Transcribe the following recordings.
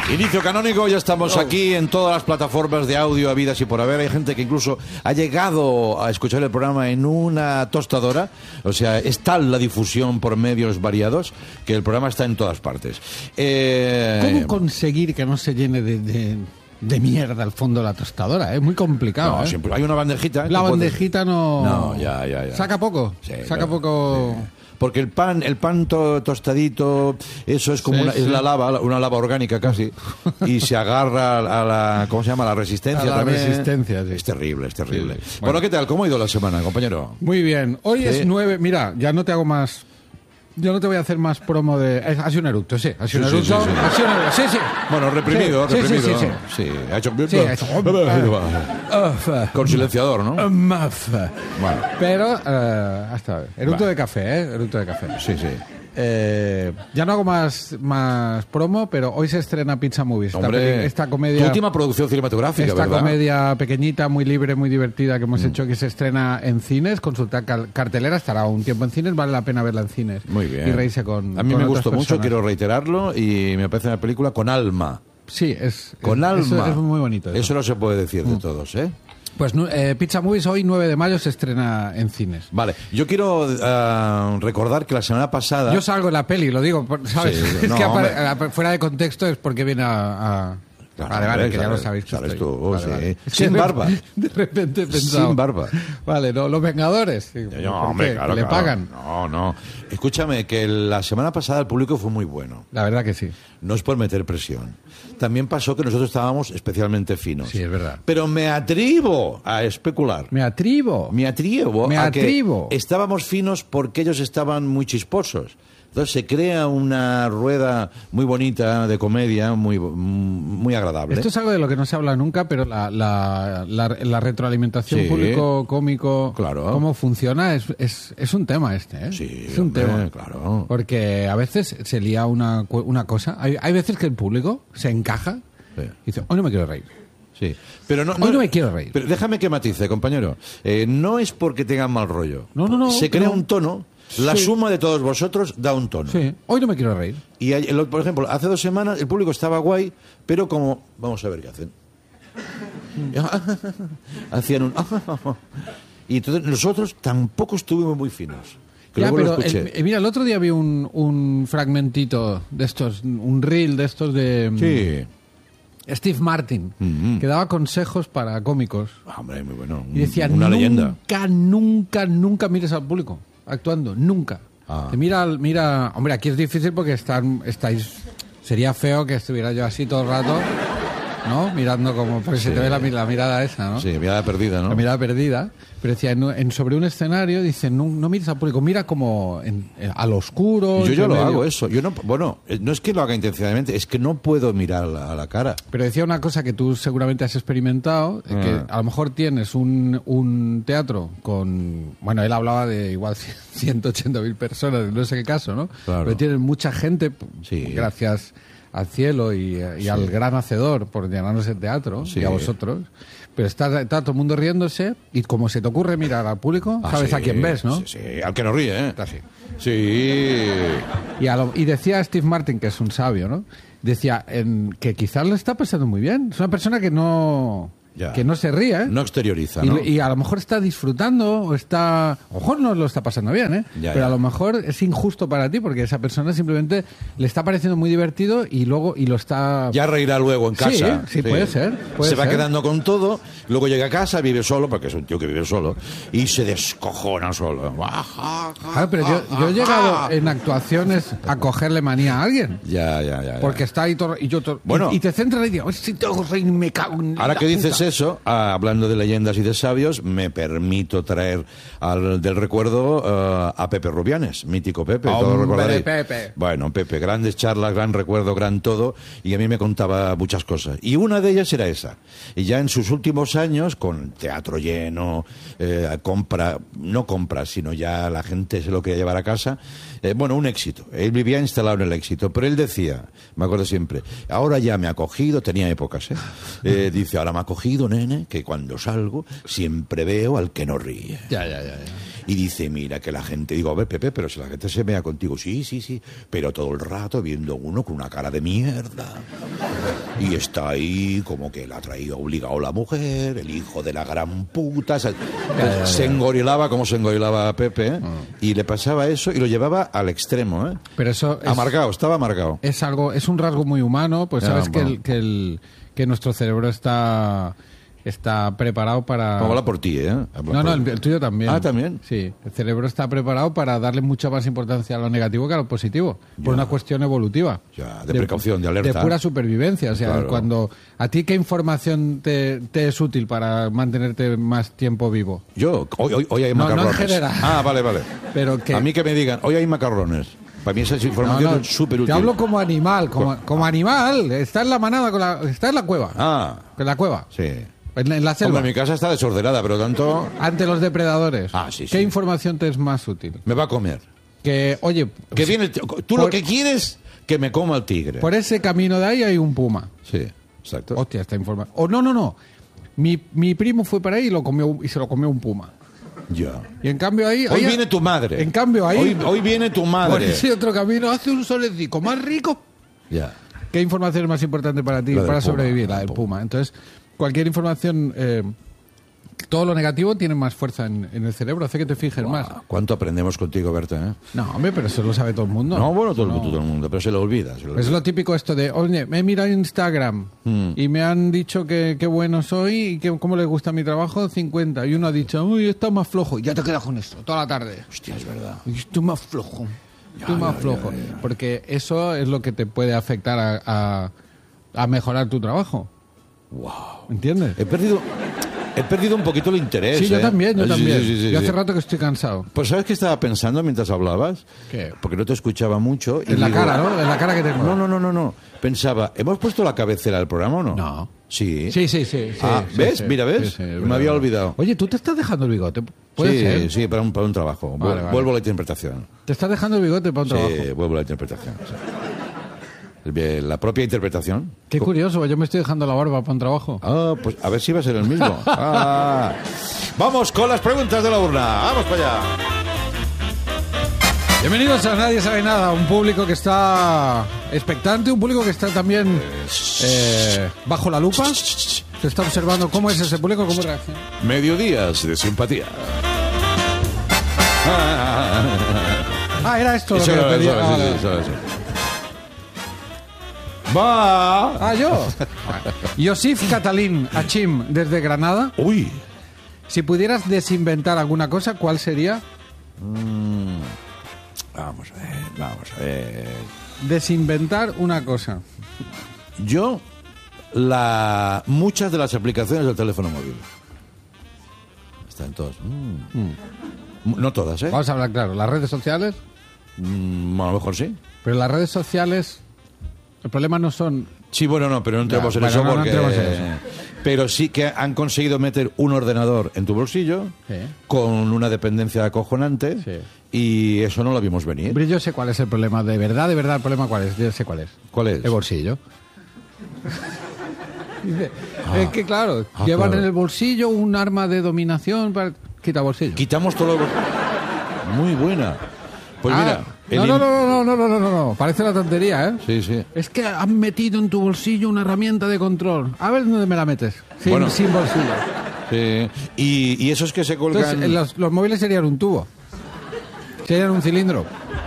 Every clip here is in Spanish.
Inicio canónico, ya estamos aquí en todas las plataformas de audio habidas y por haber. Hay gente que incluso ha llegado a escuchar el programa en una tostadora. O sea, es tal la difusión por medios variados que el programa está en todas partes. ¿Cómo conseguir que no se llene de mierda al fondo de la tostadora? Es muy complicado. No, siempre hay una bandejita. La bandejita no... No, ya. ¿Saca poco? Sí, Saca poco... Sí. Porque el pan tostadito, eso es como sí. es la lava, una lava orgánica casi, y se agarra a la, ¿cómo se llama? La resistencia a la también. Resistencia, sí. Es terrible. Sí. Bueno, ¿qué tal? ¿Cómo ha ido la semana, compañero? Muy bien. Hoy Sí. es 9... Mira, ya no te hago más... Yo no te voy a hacer más promo de... Ha sido un eructo, sí. Ha sido un eructo. Sí. Ha sido un eructo, sí. Bueno, reprimido. Sí. Sí, ha hecho... Sí, ha hecho... Con silenciador, ¿no? Bueno. Pero, hasta eructo de café, eructo de café. Sí. Ya no hago más promo, pero hoy se estrena Pizza Movies. Hombre, esta comedia... tu última producción cinematográfica, Esta ¿verdad? comedia pequeñita, muy libre, muy divertida que hemos hecho, que se estrena en cines. Consultad cartelera, estará un tiempo en cines, vale la pena verla en cines. Muy bien. Y reírse con... A mí con me otras gustó mucho, personas. quiero reiterarlo, y me parece una película con alma. Sí, Con alma. Eso es muy bonito. Eso no se puede decir de todos, ¿eh? Pues Pizza Movies hoy, 9 de mayo, se estrena en cines. Vale, yo quiero recordar que la semana pasada... Yo salgo en la peli, lo digo, ¿sabes? Sí, Es no, que fuera de contexto es porque viene a... Claro, vale, que ya sales, lo sabéis que sales estoy. tú, Vale, sí. vale. Sin barba. De repente he pensado... Sin barba. Vale, no, los Vengadores. No, ¿Por hombre, qué? claro, ¿Le claro. pagan? No. Escúchame, que la semana pasada el público fue muy bueno. La verdad que sí. No es por meter presión. También pasó que nosotros estábamos especialmente finos. Sí, es verdad. Pero me atrevo a especular. Me atrevo a que estábamos finos porque ellos estaban muy chisposos. Entonces se crea una rueda muy bonita de comedia, muy agradable. Esto es algo de lo que no se habla nunca, pero la retroalimentación Sí. público-cómico, Claro. cómo funciona, es un tema este, ¿eh? Sí, es un hombre, tema. claro. Porque a veces se lía una cosa. Hay veces que el público se encaja Sí. y dice, hoy no me quiero reír. Sí, pero Hoy no me quiero reír. Pero déjame que matice, compañero. No es porque tengan mal rollo. No. Se crea no. un tono. La Sí. suma de todos vosotros da un tono. Sí, hoy no me quiero reír. Y, por ejemplo, hace 2 semanas el público estaba guay, pero como... Vamos a ver qué hacen. Hacían un... Y entonces nosotros tampoco estuvimos muy finos. Que Ya, luego lo pero escuché. mira, el otro día vi un fragmentito de estos, un reel de estos de Sí. Steve Martin, que daba consejos para cómicos. Hombre, muy bueno. Y decía, Una leyenda. nunca mires al público actuando, nunca. Ah. Mira, hombre, aquí es difícil porque estáis, sería feo que estuviera yo así todo el rato, ¿no? Mirando como, porque se te ve la mirada esa, ¿no? Sí, mirada perdida, ¿no? La mirada perdida. Pero decía, sobre un escenario, dice, no mires al público, mira como al oscuro. Yo ya entre lo medio. hago eso. Yo no, bueno, no es que lo haga intencionadamente, es que no puedo mirar a la cara. Pero decía una cosa que tú seguramente has experimentado, que a lo mejor tienes un teatro con... Bueno, él hablaba de igual 180.000 personas, no sé qué caso, ¿no? Claro. Pero tienes mucha gente, Sí. gracias al cielo y al gran hacedor por llenarnos el teatro, Sí. y a vosotros. Pero está todo el mundo riéndose y como se te ocurre mirar al público, sabes sí, a quién ves, ¿no? Sí, al que no ríe, ¿eh? Está así. Sí. Y decía Steve Martin, que es un sabio, ¿no? Decía que quizás lo está pasando muy bien. Es una persona que no se ríe, ¿eh? No exterioriza, ¿no? Y a lo mejor está disfrutando o está... A lo mejor no lo está pasando bien, ¿eh? Pero a lo mejor es injusto para ti porque esa persona simplemente le está pareciendo muy divertido y lo está... Ya reirá luego en casa. Sí, puede ser. Se va quedando con todo, luego llega a casa, vive solo, porque es un tío que vive solo, y se descojona solo. Claro, pero yo he llegado en actuaciones a cogerle manía a alguien. Ya. Porque está ahí todo... Bueno. y te centras y dices, si tengo que reír, me cago en Ahora la que dices puta". eso, hablando de leyendas y de sabios, me permito traer del recuerdo a Pepe Rubianes, mítico Pepe, todos Hombre, recordaréis. Pepe. Bueno, Pepe, grandes charlas, gran recuerdo, gran todo, y a mí me contaba muchas cosas. Y una de ellas era esa. Y ya en sus últimos años, con teatro lleno, no compra, sino ya la gente se lo quería llevar a casa, un éxito. Él vivía instalado en el éxito, pero él decía, me acuerdo siempre, ahora ya me ha cogido, tenía épocas, dice, ahora me ha cogido aprendido, nene, que cuando salgo siempre veo al que no ríe. Ya. Y dice, mira, que la gente... Digo, a ver, Pepe, pero si la gente se vea contigo, sí, pero todo el rato viendo uno con una cara de mierda. Y está ahí como que la ha traído obligado la mujer, el hijo de la gran puta. Se engorilaba como se engorilaba a Pepe, ¿eh? Y le pasaba eso y lo llevaba al extremo, ¿eh? Pero eso estaba amargado. Es un rasgo muy humano, pues sabes que nuestro cerebro está preparado para... Habla por ti, ¿eh? No, el tuyo también. Ah, ¿también? Sí, el cerebro está preparado para darle mucha más importancia a lo negativo que a lo positivo, por una cuestión evolutiva. Ya, de precaución, de alerta. De pura supervivencia. O sea, claro. Cuando... ¿A ti qué información te es útil para mantenerte más tiempo vivo? Yo, hoy hay macarrones. No en general. Ah, vale. Pero que... A mí que me digan, hoy hay macarrones. Para mí esa información es súper útil. Te hablo como animal, como animal. Está en la manada, está en la cueva. Ah. En la cueva. Sí. En la selva. Hombre, mi casa está desordenada, pero tanto... Ante los depredadores. Ah, sí. ¿Qué información te es más útil? Me va a comer. Que, oye... Que viene... Tú lo que quieres, que me coma el tigre. Por ese camino de ahí hay un puma. Sí, exacto. Hostia, esta información... Oh, no. Mi primo fue para ahí y se lo comió un puma. Ya. Y en cambio ahí... Hoy viene tu madre. En cambio ahí... Hoy viene tu madre. Por ese otro camino hace un solecito más rico. Ya. ¿Qué información es más importante para ti para sobrevivir? La del puma. Entonces, cualquier información... todo lo negativo tiene más fuerza en el cerebro, hace que te fijes más. ¿Cuánto aprendemos contigo, Berta? No, hombre, pero eso lo sabe todo el mundo. No, bueno, todo el mundo, pero se lo olvida. Es lo típico esto de, oye, me he mirado Instagram y me han dicho que qué bueno soy y que cómo les gusta mi trabajo, 50. Y uno ha dicho, uy, está más flojo. Y ya te quedas con eso toda la tarde. Hostia, es verdad. Estoy más flojo. Flojo. Ya. Porque eso es lo que te puede afectar a mejorar tu trabajo. Wow. ¿Entiendes? He perdido un poquito el interés. Sí, yo también. Sí. Yo hace rato que estoy cansado. Pues ¿sabes qué estaba pensando mientras hablabas? ¿Qué? Porque no te escuchaba mucho. En la cara, ¿no? En la cara que tengo. No. Pensaba, ¿hemos puesto la cabecera del programa o no? No. Sí. Sí. ¿Ves? Sí, Mira, ¿ves? Sí, me había olvidado. Oye, ¿tú te estás dejando el bigote? ¿Puede ser? Sí, para un trabajo. Vale. Vuelvo a la interpretación. ¿Te estás dejando el bigote para un trabajo? Sí, vuelvo a la interpretación. Sí. La propia interpretación. Qué curioso, yo me estoy dejando la barba para un trabajo. Ah, pues a ver si va a ser el mismo. Vamos con las preguntas de la urna. Vamos para allá. Bienvenidos a Nadie Sabe Nada, un público que está expectante, un público que está también bajo la lupa. Se está observando cómo es ese público, cómo reacciona. Mediodías de simpatía. Era esto lo que pedía. Eso. Va. Yo. Yosif Catalín Achim, desde Granada. Uy. Si pudieras desinventar alguna cosa, ¿cuál sería? Vamos a ver. Desinventar una cosa. Yo, muchas de las aplicaciones del teléfono móvil. Están todas. No todas, ¿eh? Vamos a hablar claro. ¿Las redes sociales? A lo mejor sí. Pero las redes sociales... El problema no son... Sí, bueno, no, pero no entremos en eso porque... No entremos en eso. Pero sí que han conseguido meter un ordenador en tu bolsillo con una dependencia acojonante y eso no lo vimos venir. Hombre, yo sé cuál es el problema. De verdad, el problema cuál es. Yo sé cuál es. ¿Cuál es? El bolsillo. Es que, claro, llevan en el bolsillo un arma de dominación para... Quita bolsillo. Quitamos todo lo... Muy buena. Pues mira... No. Parece una tontería, ¿eh? Sí. Es que han metido en tu bolsillo una herramienta de control. A ver dónde me la metes. Sin bolsillo. Sí. Y esos que se colgan... Entonces, los móviles serían un tubo. Serían un cilindro.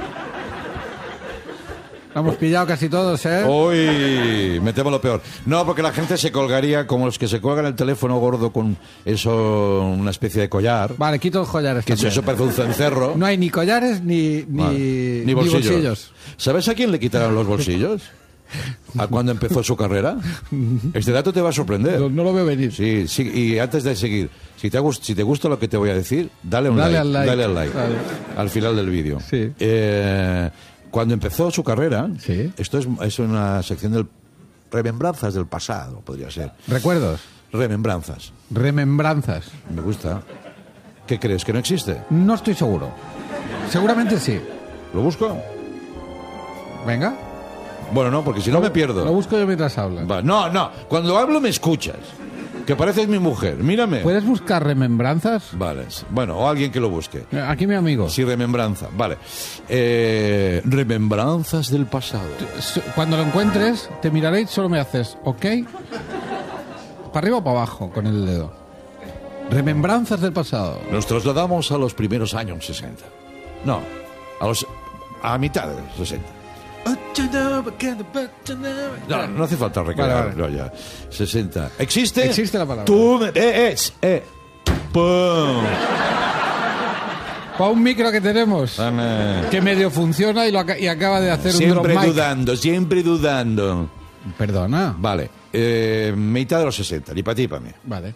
Lo hemos pillado casi todos, ¿eh? Uy, metemos lo peor. No, porque la gente se colgaría como los que se colgan el teléfono gordo con eso, una especie de collar. Vale, quito los collares. Que eso parece un cencerro. No hay ni collares ni bolsillos. ¿Sabes a quién le quitaron los bolsillos? ¿A cuándo empezó su carrera? Este dato te va a sorprender. No lo veo venir. Sí, y antes de seguir, si te gusta lo que te voy a decir, dale al like. Al final del vídeo. Sí. Cuando empezó su carrera, ¿sí? Esto es una sección del remembranzas del pasado, podría ser. ¿Recuerdos? Remembranzas. Me gusta. ¿Qué crees? ¿Que no existe? No estoy seguro. Seguramente sí. ¿Lo busco? Venga. Bueno, no, porque si no me pierdo. Lo busco yo mientras hablas. No. Cuando hablo me escuchas. Que pareces mi mujer, mírame. ¿Puedes buscar remembranzas? Vale, bueno, o alguien que lo busque. Aquí mi amigo. Sí, remembranza, vale. Remembranzas del pasado. Cuando lo encuentres, te miraré y solo me haces, ¿ok? Para arriba o para abajo con el dedo. Remembranzas del pasado. Nos trasladamos a los primeros años 60. No, a mitad de los 60. No hace falta recrear. Vale. No, ya. 60. ¿Existe? Existe la palabra. Tú me... ¡Pum! Para un micro que tenemos, Dame. que medio funciona y acaba de hacer un drop Siempre mic. siempre dudando. Perdona. Vale, mitad de los 60, ni para ti ni para mí. Vale.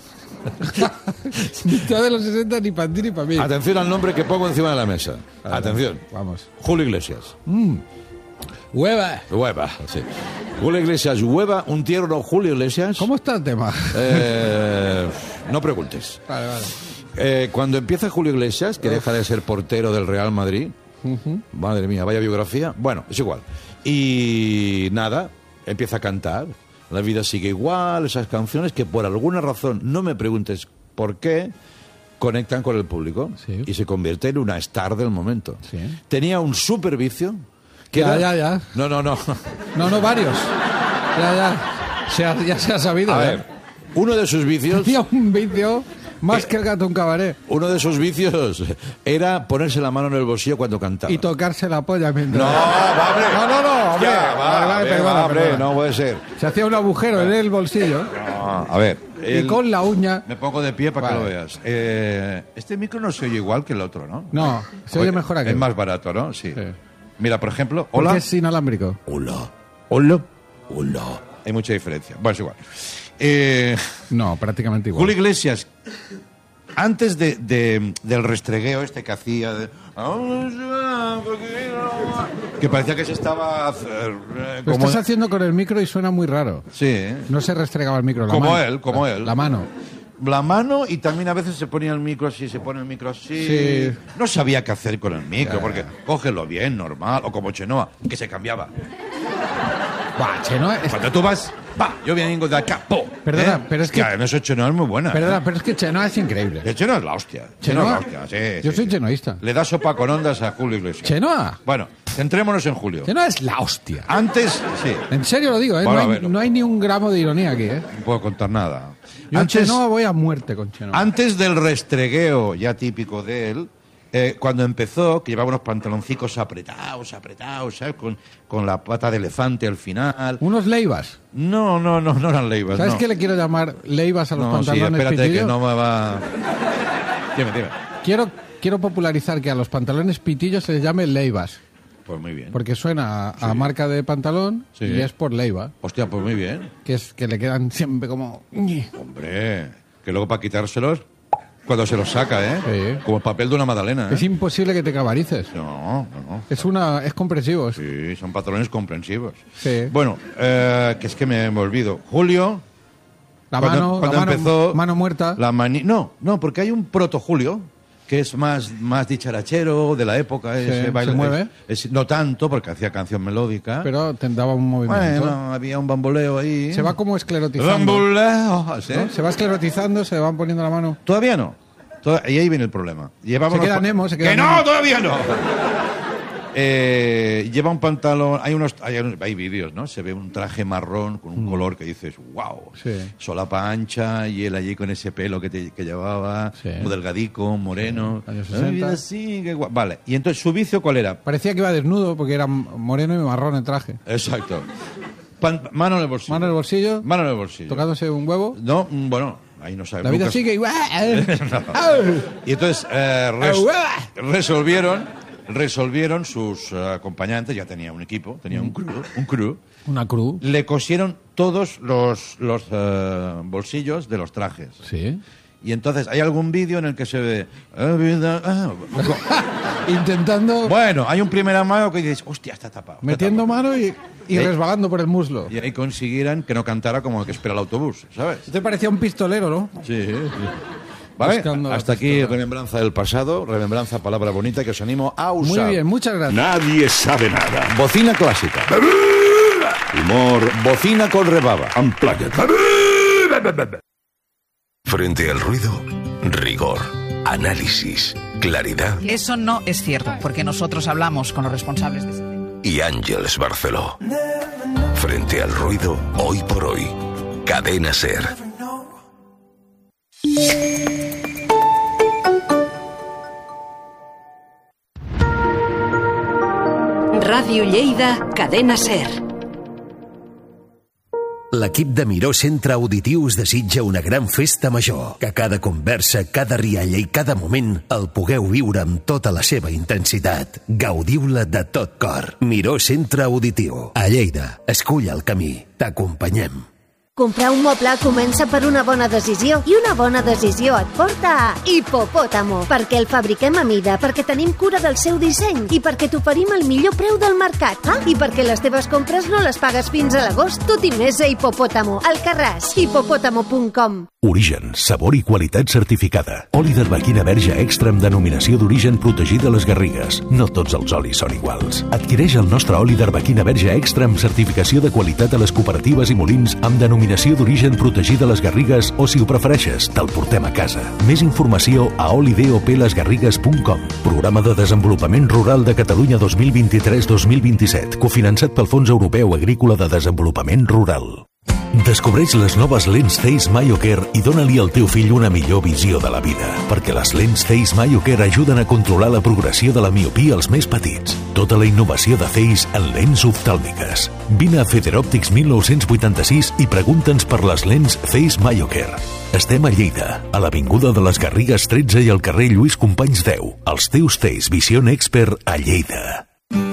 Mitad de los 60 ni para ti ni para mí. Atención al nombre que pongo encima de la mesa. Vale, Atención. Vamos. Julio Iglesias. Hueva. Hueva, sí. Julio Iglesias, Hueva, un tierno Julio Iglesias. ¿Cómo está el tema? No preguntes. Vale. Cuando empieza Julio Iglesias, que deja de ser portero del Real Madrid, madre mía, vaya biografía, bueno, es igual. Y nada, empieza a cantar. La vida sigue igual, esas canciones que por alguna razón, no me preguntes por qué, conectan con el público. Sí. Y se convierte en una star del momento. Sí. Tenía un super vicio. Que Ya. No. No, varios. Ya se ha sabido. A ver, uno de sus vicios... Tenía un vicio más que el gato un cabaret. Uno de sus vicios era ponerse la mano en el bolsillo cuando cantaba. Y tocarse la polla mientras... No, hombre. No, hombre. Ya, Vale, perdona. hombre, no puede ser. Se hacía un agujero en el bolsillo No, a ver. y con la uña... Me pongo de pie para que Vale. lo veas. Este micro no se oye igual que el otro, ¿no? No, se oye mejor aquí. Es más barato, ¿no? Sí. Sí. Mira, por ejemplo, Porque hola. es inalámbrico. Hola. Hay mucha diferencia. Bueno, es igual. No, prácticamente igual. Julio Iglesias, antes del restregueo este que hacía, que parecía que se estaba... Lo estás haciendo con el micro y suena muy raro. Sí, No se restregaba el micro. Como él. La mano. la mano y también a veces se ponía el micro así, se pone el micro así. Sí. No sabía qué hacer con el micro, porque cógelo bien, normal, o como Chenoa, que se cambiaba. Buah, Chenoa es... Cuando tú vas, yo vengo de acá, Perdona, pero es que... en eso Chenoa es muy buena. Perdona, pero es que Chenoa es increíble. De Chenoa es la hostia. ¿Chenoa? es la hostia, sí. Yo sí, soy sí. chenoísta. Le da sopa con ondas a Julio Iglesias. ¿Chenoa? Bueno, centrémonos en Julio. Chenoa es la hostia. Antes, sí, En serio lo digo, ¿eh? Bueno, no, a hay, ver. no hay ni un gramo de ironía aquí, ¿eh? no puedo contar nada. Yo en Chenoa voy a muerte con Chenoa. Antes del restregueo ya típico de él, cuando empezó, que llevaba unos pantaloncicos apretados, ¿sabes? Con la pata de elefante al final. Unos leivas. No eran leivas. ¿Sabes no. qué le quiero llamar leivas a los No, sí, pantalones espérate pitillo? que no me va... Dime. Quiero popularizar que a los pantalones pitillos se les llame leivas. Pues muy bien. Porque suena a marca de pantalón Sí. y es por leiva. Hostia, pues muy bien. Que es que le quedan siempre como... Hombre, que luego para quitárselos, cuando se los saca, Sí. Como el papel de una magdalena, Es imposible que te cabarices. No. Es comprensivo. Sí, son pantalones comprensivos. Sí. Bueno, que es que me olvido. Julio... La Cuando mano empezó mano muerta. No, porque hay un proto Julio que es más dicharachero de la época. Sí, ese baile, ¿se mueve? no tanto, porque hacía canción melódica. Pero te daba un movimiento. Bueno, había un bamboleo ahí. Se va como esclerotizando. Bamboleo, ¿sí? ¿No? Se va esclerotizando, se van poniendo la mano. Todavía no. Y ahí viene el problema. Llevaba Se queda unos Nemo, se queda ¡Que Nemo. no, todavía no! Lleva un pantalón, hay vídeos, ¿no? Se ve un traje marrón con un color que dices, wow, Sí. solapa ancha y él allí con ese pelo que llevaba, Sí. muy delgadico, moreno. Años Ay, 60. así, qué guay. Vale, y entonces su vicio, ¿cuál era? Parecía que iba desnudo porque era moreno y marrón el traje. Exacto. Mano en el bolsillo. Mano en el bolsillo, Mano en el bolsillo. tocándose un huevo. No, bueno, ahí no sabemos. La vida sigue igual. ¡Au! Y entonces resolvieron sus acompañantes, ya tenía un equipo, tenía un crew, Una cruz. le cosieron todos los bolsillos de los trajes. Sí. Y entonces hay algún vídeo en el que se ve... Intentando, Bueno, hay un primer amago que dices, hostia, está tapado. está metiendo tapado. mano y resbalando por el muslo. Y ahí consiguieran que no cantara como el que espera el autobús, ¿sabes? Te parecía un pistolero, ¿no? Sí. Vale, Buscando hasta la aquí pistola. remembranza del pasado, remembranza, palabra bonita que os animo a usar. Muy bien, muchas gracias. Nadie sabe nada. Bocina clásica. Humor, bocina con rebaba. Unplugged. Frente al ruido, rigor, análisis, claridad. Eso no es cierto, porque nosotros hablamos con los responsables de ese tema. Y Ángeles Barceló. Frente al ruido, hoy por hoy. Cadena SER. Ràdio Lleida, Cadena SER. L'equip de Miró Centre Auditiu us desitja una gran festa major, que cada conversa, cada rialla i cada moment el pugueu viure amb tota la seva intensitat. Gaudiu-la de tot cor. Miró Centre Auditiu. A Lleida, escull el camí. T'acompanyem. Comprar un moble comença per una bona decisió i una bona decisió et porta a Hipopótamo, perquè el fabriquem a mida, perquè tenim cura del seu disseny i perquè t'oferim el millor preu del mercat. I perquè les teves compres no les pagues fins a l'agost. Tot i més a Hipopótamo, Alcarràs, hipopótamo.com. Origen, sabor i qualitat certificada. Oli d'arbequina verge extra amb denominació d'origen protegida a les Garrigues. No tots els olis són iguals. Adquireix el nostre oli d'arbequina verge extra amb certificació de qualitat a les cooperatives i molins amb denominació d'origen protegida a les Garrigues o, si ho prefereixes, te'l portem a casa. Més informació a olidoplesgarrigues.com. Programa de Desenvolupament Rural de Catalunya 2023-2027, cofinançat pel Fons Europeu Agrícola de Desenvolupament Rural. Descobreix les noves lents Zeiss MyoCare i dóna-li al teu fill una millor visió de la vida, perquè les lents Zeiss MyoCare ajuden a controlar la progressió de la miopia als més petits. Tota la innovació de Zeiss en lents oftàlmiques. Vine a Federòptics 1986 i pregunta'ns per les lents Zeiss MyoCare. Estem a Lleida, a l'Avinguda de les Garrigues 13 i al carrer Lluís Companys 10. Els teus Zeiss Vision Expert a Lleida.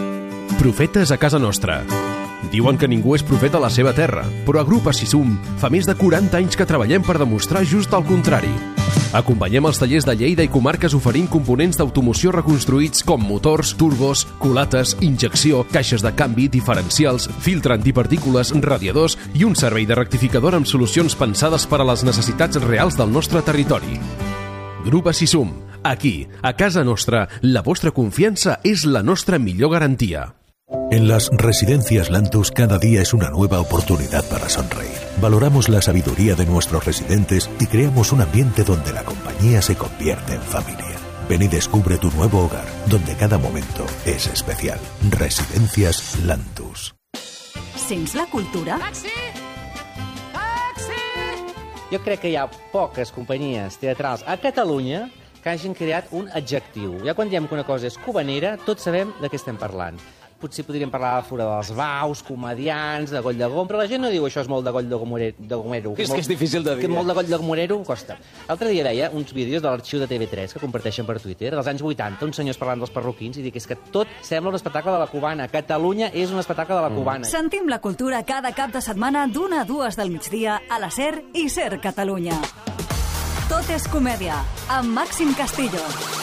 Profetes a casa nostra. Diuen que ningú és profeta a la seva terra, però a Grup Assisum fa més de 40 anys que treballem per demostrar just el contrari. Acompanyem els tallers de Lleida i comarques oferint components d'automoció reconstruïts com motors, turbos, culates, injecció, caixes de canvi, diferencials, filtre antipartícules, radiadors i un servei de rectificador amb solucions pensades per a les necessitats reals del nostre territori. Grup Assisum. Aquí, a casa nostra, la vostra confiança és la nostra millor garantia. En las residencias Lantus cada día es una nueva oportunidad para sonreír. Valoramos la sabiduría de nuestros residentes y creamos un ambiente donde la compañía se convierte en familia. Ven y descubre tu nuevo hogar, donde cada momento es especial. Residencias Lantus. Sents la cultura? Taxi! Taxi! Jo crec que hi ha poques companyies teatrals a Catalunya que hagin creat un adjectiu. Ja quan diem que una cosa és cubanera, tots sabem de què estem parlant. Potser podríem parlar de Fura dels Baus, comedians, de Goll de Gom, però la gent no diu això és molt de Goll de Gomero. És que és difícil de dir. Que molt de Goll de Gomero costa. L'altre dia veia uns vídeos de l'arxiu de TV3 que comparteixen per Twitter, dels anys 80, uns senyors parlant dels perruquins, i dic que és que tot sembla un espectacle de la cubana. Catalunya és un espectacle de la cubana. Sentim la cultura cada cap de setmana d'1 a 2 del migdia a la SER i SER Catalunya. Tot és comèdia, amb Màxim Castillo.